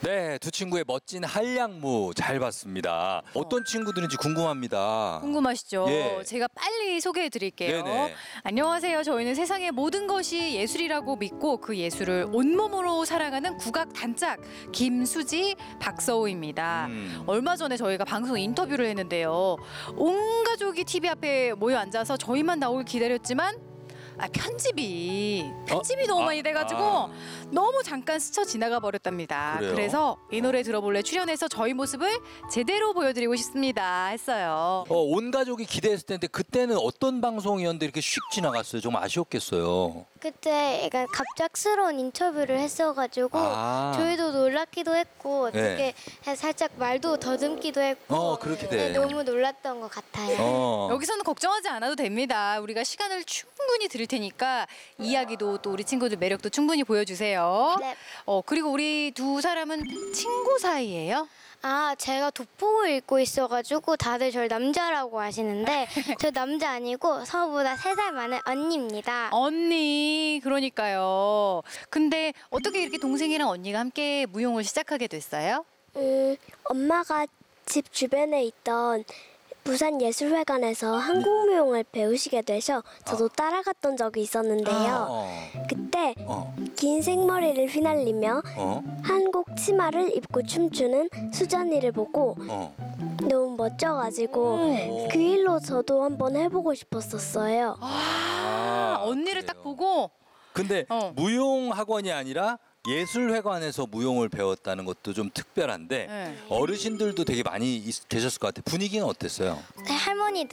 네, 두 친구의 멋진 한량무 잘 봤습니다. 어떤 친구들인지 궁금합니다. 궁금하시죠? 예. 제가 빨리 소개해 드릴게요. 네네. 안녕하세요. 저희는 세상의 모든 것이 예술이라고 믿고 그 예술을 온몸으로 살아가는 국악 단짝 김수지, 박서우입니다. 얼마 전에 저희가 방송 인터뷰를 했는데요. 온 가족이 TV 앞에 모여 앉아서 저희만 나오길 기다렸지만 편집이 너무 많이 돼가지고 너무 잠깐 스쳐 지나가 버렸답니다. 그래요? 그래서 이 노래 들어볼래 출연해서 저희 모습을 제대로 보여드리고 싶습니다 했어요. 온 가족이 기대했을 텐데 그때는 어떤 방송이었는데 이렇게 휙 지나갔어요? 좀 아쉬웠겠어요. 그때 약간 갑작스러운 인터뷰를 했어가지고 저희도 놀랍기도 했고 네. 되게 살짝 말도 더듬기도 했고 그렇게 네, 돼. 너무 놀랐던 것 같아요. 여기서는 걱정하지 않아도 됩니다. 우리가 시간을 충분히 드릴 테니까 이야기도 또 우리 친구들 매력도 충분히 보여주세요. 네. 그리고 우리 두 사람은 친구 사이예요? 제가 돋보고 읽고 있어가지고 다들 저를 남자라고 하시는데 저 남자 아니고 저보다 3살 많은 언니입니다. 언니, 그러니까요. 근데 어떻게 이렇게 동생이랑 언니가 함께 무용을 시작하게 됐어요? 엄마가 집 주변에 있던 부산예술회관에서 한국무용을 배우시게 되셔 저도 따라갔던 적이 있었는데요. 그때 긴 생머리를 휘날리며 한국 치마를 입고 춤추는 수전이를 보고 너무 멋져가지고 그 일로 저도 한번 해보고 싶었었어요. 언니를 그래요. 딱 보고 근데 무용 학원이 아니라 예술회관에서 무용을 배웠다는 것도 좀 특별한데 네. 어르신들도 되게 많이 계셨을 것 같아요. 분위기는 어땠어요? 할머니들